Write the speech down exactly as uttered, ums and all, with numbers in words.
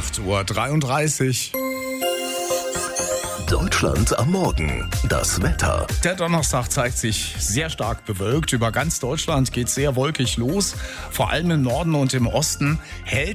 acht Uhr dreiunddreißig. Deutschland am Morgen. Das Wetter. Der Donnerstag zeigt sich sehr stark bewölkt. Über ganz Deutschland geht sehr wolkig los. Vor allem im Norden und im Osten hält